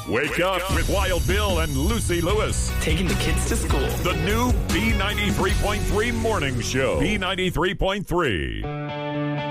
Wake up with Wild Bill and Lucy Lewis. Taking the kids to school. The new B93.3 Morning Show. B93.3.